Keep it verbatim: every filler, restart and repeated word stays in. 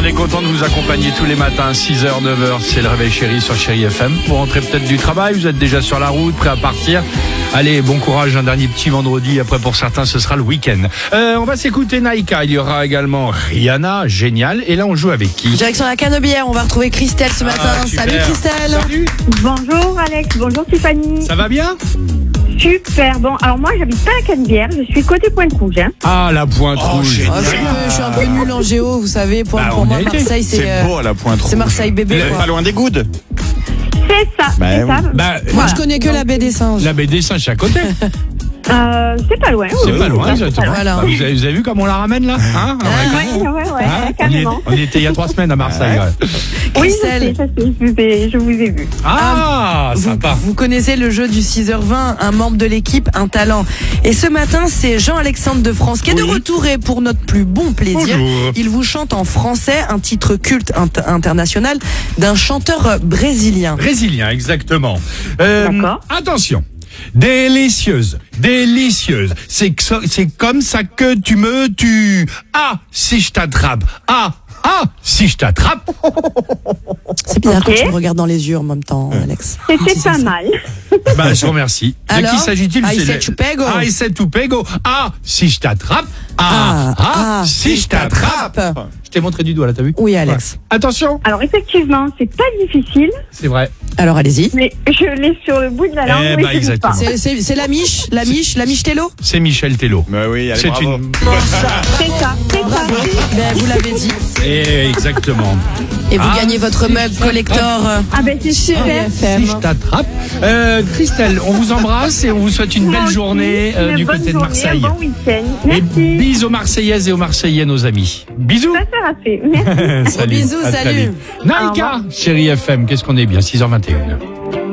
on est content de vous accompagner tous les matins, six heures, neuf heures, c'est le réveil chéri sur Chéri F M. Pour rentrer peut-être du travail, vous êtes déjà sur la route, prêt à partir. Allez, bon courage, un dernier petit vendredi, après pour certains ce sera le week-end. Euh, on va s'écouter Naïka, il y aura également Rihanna, génial. Et là on joue avec qui? Direction la Canebière, on va retrouver Christelle ce matin. Ah, super. Salut Christelle. Salut. Bonjour Alex, bonjour Tiffany. Ça va bien? Super, bon, alors moi j'habite pas à Canebière, je suis côté Pointe-Rouge. Hein. Ah, la Pointe Oh, Rouge. génial. Oh, je, suis un peu, je suis un peu nul en géo, vous savez. Pour, Bah, pour on moi, y a été. Marseille, c'est, C'est euh, beau à la Pointe Rouge. c'est Marseille bébé. Vous êtes quoi. pas loin des Goudes. C'est ça, Bah, c'est ça. Bah, Moi, Voilà. je connais que la baie des singes. la baie des Singes, c'est à côté. Euh, c'est pas loin. C'est oui, pas oui, loin, c'est exactement. Voilà. Bah, vous, avez, vous avez vu comment on la ramène là, hein? On la Ouais, connaît. ouais, ouais, Hein? on, y est- carrément. on y était il y a trois semaines à Marseille. Ouais. Oui, je Christelle. sais, je sais, je vous ai, je vous ai vu. Ah, Vous, sympa. vous connaissez le jeu du six heures vingt, un membre de l'équipe, un talent. Et ce matin, c'est Jean-Alexandre de France qui est de Oui. retour et pour notre plus bon plaisir. Bonjour. Il vous chante en français un titre culte int- international d'un chanteur brésilien. Brésilien, exactement. Euh, D'accord. Attention. Délicieuse, délicieuse. C'est que ça- c'est comme ça que tu me tues. Ah, si je t'attrape. Ah, ah, si je t'attrape. C'est bizarre Ok. quand tu me regardes dans les yeux en même temps, Alex. C'était pas mal. Bah, je vous remercie. De Alors, qui s'agit-il? I C'est said le- to pego. I said to pego. Ah, si je t'attrape. Ah, ah, si je t'attrape. Je t'ai montré du doigt là, t'as vu? Oui, Alex. Ouais. Attention. Alors effectivement, c'est pas difficile, C'est vrai. Alors allez-y. mais je l'ai sur le bout de la langue. Eh mais bah, je l'ai pas. exactement. C'est, c'est, c'est la miche, la miche, la miche Tello. C'est Michel Tello. Bah oui, allez, C'est bravo. une. C'est ça, c'est ça. Ben, vous l'avez dit. Eh, exactement. Et vous Ah, gagnez votre mug collector. euh, Ah ben c'est super. F M. Si je t'attrape. Euh, Christelle, on vous embrasse et on vous souhaite une Moi belle aussi, journée euh, une du bonne côté de journée, Marseille. Un bon week-end. Et Merci. bisous aux Marseillaises et aux Marseillais, nos amis. Bisous. Ça sera fait. Merci. Salut. bisous, À très salut. vite. Naïka, Chéri F M, qu'est-ce qu'on est bien, six heures vingt et une.